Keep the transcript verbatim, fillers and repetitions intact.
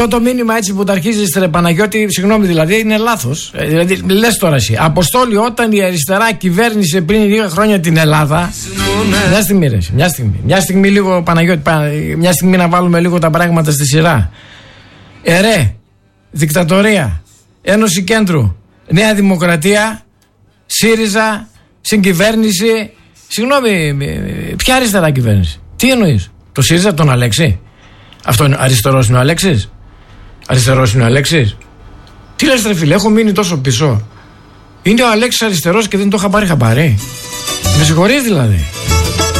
Αυτό το μήνυμα έτσι που τα αρχίζει, Στρε Παναγιώτη, συγγνώμη δηλαδή, είναι λάθος. Ε, δηλαδή, λες τώρα εσύ. Αποστόλη, όταν η αριστερά κυβέρνησε πριν λίγα χρόνια την Ελλάδα. Μια στιγμή, ρε, μια στιγμή. Μια στιγμή λίγο, Παναγιώτη, μια στιγμή να βάλουμε λίγο τα πράγματα στη σειρά. ΕΡΕ, δικτατορία, Ένωση Κέντρου, Νέα Δημοκρατία, ΣΥΡΙΖΑ, συγκυβέρνηση. Συγγνώμη, ποια αριστερά κυβέρνηση? Τι εννοείς? Το ΣΥΡΙΖΑ, τον Αλέξη? Αυτό είναι αριστερός είναι ο Αλέξης? Αριστερός είναι ο Αλέξης? Τι λες ρε φίλε, έχω μείνει τόσο πίσω. Είναι ο Αλέξης αριστερός και δεν το είχα πάρει χαμπάρι? Με συγχωρείς δηλαδή?